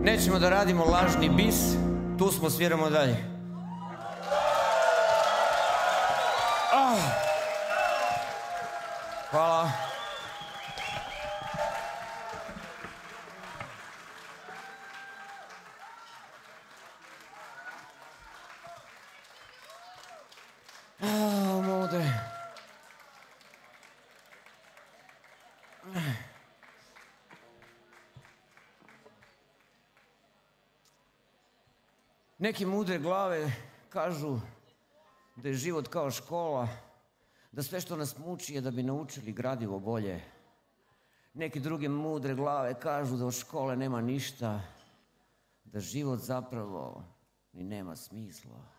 Nećemo da radimo lažni bis, tu smo, sviramo dalje. Hvala. Mudre. Neke mudre glave kažu da je život kao škola, da sve što nas muči je da bi naučili gradivo bolje. Neke druge mudre glave kažu da od škole nema ništa, da život zapravo ni nema smisla.